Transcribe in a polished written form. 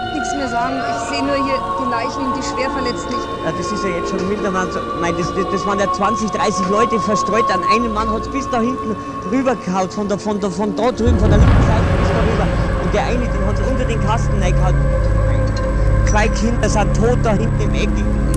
überhaupt nichts mehr sagen. Ich sehe nur hier die Leichen und die Schwerverletzten. Ja, das ist ja jetzt schon Mitternacht. Nein, das waren ja 20, 30 Leute verstreut. An einem Mann hat es bis da hinten rübergehauen, von da drüben, von der linken Seite bis da rüber. Und der eine, den hat es unter den Kasten reingehauen. 2 Kinder sind tot da hinten im Eck.